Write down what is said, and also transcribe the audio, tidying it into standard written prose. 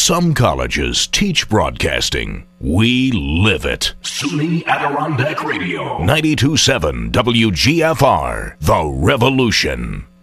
Some colleges teach broadcasting. We live it. SUNY Adirondack Radio. 92.7 WGFR. The Revolution.